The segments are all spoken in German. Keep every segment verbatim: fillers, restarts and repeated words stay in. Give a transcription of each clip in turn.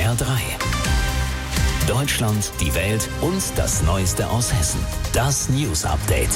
R drei. Deutschland, die Welt und das Neueste aus Hessen. Das News Update.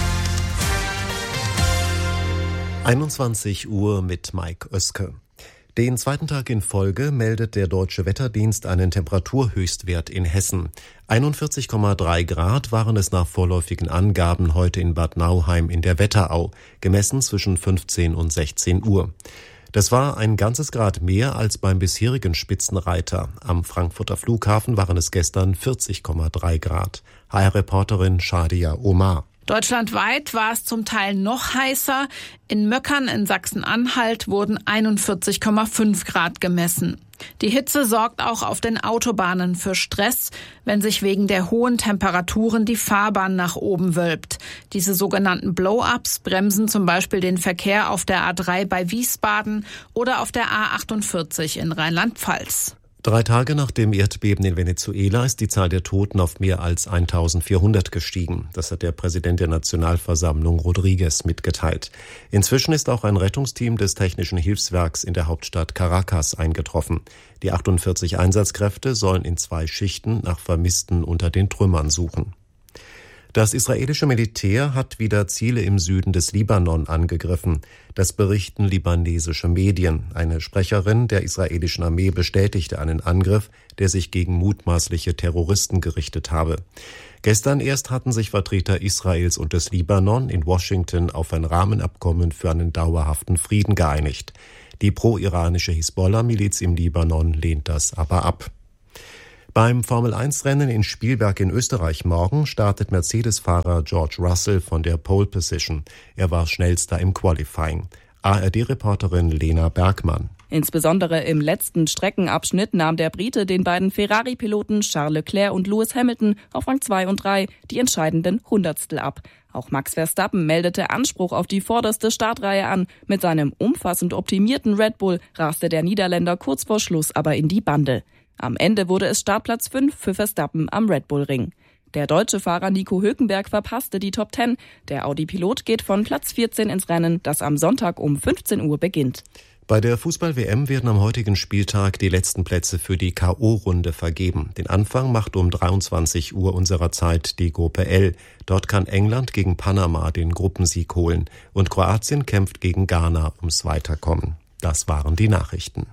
einundzwanzig Uhr mit Mike Oeske. Den zweiten Tag in Folge meldet der Deutsche Wetterdienst einen Temperaturhöchstwert in Hessen. einundvierzig Komma drei Grad waren es nach vorläufigen Angaben heute in Bad Nauheim in der Wetterau, gemessen zwischen fünfzehn und sechzehn Uhr. Das war ein ganzes Grad mehr als beim bisherigen Spitzenreiter. Am Frankfurter Flughafen waren es gestern vierzig Komma drei Grad. H R-Reporterin Shadia Omar. Deutschlandweit war es zum Teil noch heißer. In Möckern in Sachsen-Anhalt wurden einundvierzig Komma fünf Grad gemessen. Die Hitze sorgt auch auf den Autobahnen für Stress, wenn sich wegen der hohen Temperaturen die Fahrbahn nach oben wölbt. Diese sogenannten Blow-ups bremsen zum Beispiel den Verkehr auf der A drei bei Wiesbaden oder auf der A achtundvierzig in Rheinland-Pfalz. Drei Tage nach dem Erdbeben in Venezuela ist die Zahl der Toten auf mehr als eintausendvierhundert gestiegen. Das hat der Präsident der Nationalversammlung Rodriguez mitgeteilt. Inzwischen ist auch ein Rettungsteam des Technischen Hilfswerks in der Hauptstadt Caracas eingetroffen. Die achtundvierzig Einsatzkräfte sollen in zwei Schichten nach Vermissten unter den Trümmern suchen. Das israelische Militär hat wieder Ziele im Süden des Libanon angegriffen. Das berichten libanesische Medien. Eine Sprecherin der israelischen Armee bestätigte einen Angriff, der sich gegen mutmaßliche Terroristen gerichtet habe. Gestern erst hatten sich Vertreter Israels und des Libanon in Washington auf ein Rahmenabkommen für einen dauerhaften Frieden geeinigt. Die pro-iranische Hisbollah-Miliz im Libanon lehnt das aber ab. Beim Formel eins Rennen in Spielberg in Österreich morgen startet Mercedes-Fahrer George Russell von der Pole Position. Er war schnellster im Qualifying. A R D-Reporterin Lena Bergmann. Insbesondere im letzten Streckenabschnitt nahm der Brite den beiden Ferrari-Piloten Charles Leclerc und Lewis Hamilton auf Rang zwei und drei die entscheidenden Hundertstel ab. Auch Max Verstappen meldete Anspruch auf die vorderste Startreihe an. Mit seinem umfassend optimierten Red Bull raste der Niederländer kurz vor Schluss aber in die Bande. Am Ende wurde es Startplatz fünf für Verstappen am Red Bull Ring. Der deutsche Fahrer Nico Hülkenberg verpasste die Top zehn. Der Audi-Pilot geht von Platz vierzehn ins Rennen, das am Sonntag um fünfzehn Uhr beginnt. Bei der Fußball-W M werden am heutigen Spieltag die letzten Plätze für die K O-Runde vergeben. Den Anfang macht um dreiundzwanzig Uhr unserer Zeit die Gruppe L. Dort kann England gegen Panama den Gruppensieg holen und Kroatien kämpft gegen Ghana ums Weiterkommen. Das waren die Nachrichten.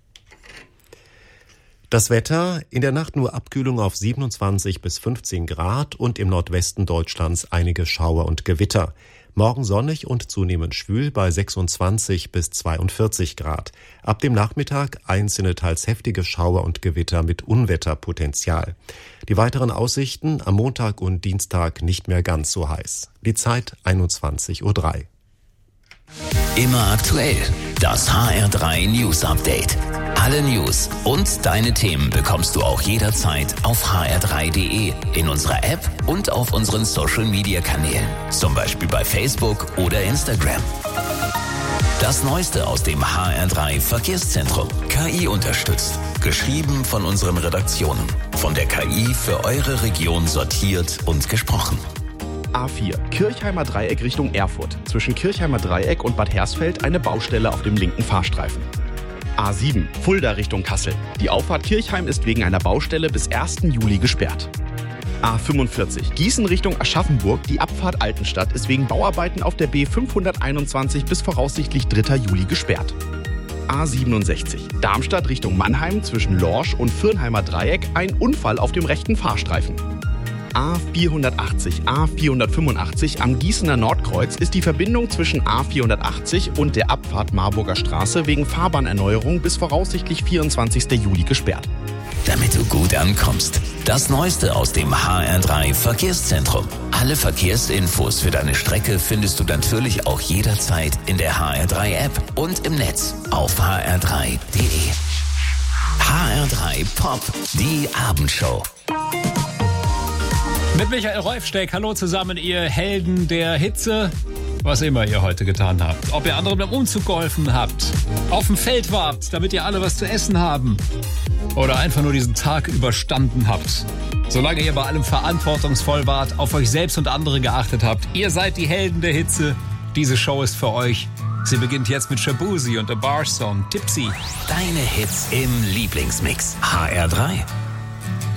Das Wetter, in der Nacht nur Abkühlung auf siebenundzwanzig bis fünfzehn Grad und im Nordwesten Deutschlands einige Schauer und Gewitter. Morgen sonnig und zunehmend schwül bei sechsundzwanzig bis zweiundvierzig Grad. Ab dem Nachmittag einzelne teils heftige Schauer und Gewitter mit Unwetterpotenzial. Die weiteren Aussichten am Montag und Dienstag nicht mehr ganz so heiß. Die Zeit einundzwanzig Uhr drei. Immer aktuell. Das H R drei News Update. Alle News und deine Themen bekommst du auch jederzeit auf h r drei punkt d e, in unserer App und auf unseren Social Media Kanälen. Zum Beispiel bei Facebook oder Instagram. Das Neueste aus dem H R drei Verkehrszentrum. K I unterstützt. Geschrieben von unseren Redaktionen. Von der K I für eure Region sortiert und gesprochen. A vier, Kirchheimer Dreieck Richtung Erfurt. Zwischen Kirchheimer Dreieck und Bad Hersfeld eine Baustelle auf dem linken Fahrstreifen. A sieben, Fulda Richtung Kassel. Die Auffahrt Kirchheim ist wegen einer Baustelle bis ersten Juli gesperrt. A fünfundvierzig, Gießen Richtung Aschaffenburg. Die Abfahrt Altenstadt ist wegen Bauarbeiten auf der B fünfhunderteinundzwanzig bis voraussichtlich dritter Juli gesperrt. A siebenundsechzig, Darmstadt Richtung Mannheim zwischen Lorsch und Firnheimer Dreieck. Ein Unfall auf dem rechten Fahrstreifen. A vierhundertachtzig, A vierhundertfünfundachtzig am Gießener Nordkreuz ist die Verbindung zwischen A vierhundertachtzig und der Abfahrt Marburger Straße wegen Fahrbahnerneuerung bis voraussichtlich vierundzwanzigsten Juli gesperrt. Damit du gut ankommst. Das Neueste aus dem H R drei Verkehrszentrum. Alle Verkehrsinfos für deine Strecke findest du natürlich auch jederzeit in der H R drei App und im Netz auf h r drei punkt d e. H R drei Pop, die Abendshow. Mit Michael Rolfsteck, hallo zusammen, ihr Helden der Hitze. Was immer ihr heute getan habt. Ob ihr anderen beim Umzug geholfen habt, auf dem Feld wart, damit ihr alle was zu essen haben. Oder einfach nur diesen Tag überstanden habt. Solange ihr bei allem verantwortungsvoll wart, auf euch selbst und andere geachtet habt. Ihr seid die Helden der Hitze. Diese Show ist für euch. Sie beginnt jetzt mit Shabuzi und The Bar Song Tipsy. Deine Hits im Lieblingsmix. H R drei.